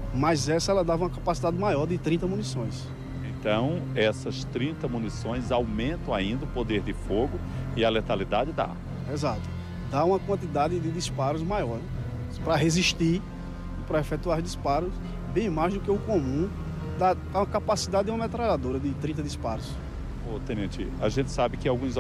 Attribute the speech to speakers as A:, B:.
A: mas essa ela dava uma capacidade maior de 30 munições.
B: Então, essas 30 munições aumentam ainda o poder de fogo e a letalidade da arma.
A: Exato. Dá uma quantidade de disparos maior, né? Para resistir e para efetuar disparos bem mais do que o comum, dá uma capacidade de uma metralhadora de 30 disparos.
B: Ô, tenente, a gente sabe que alguns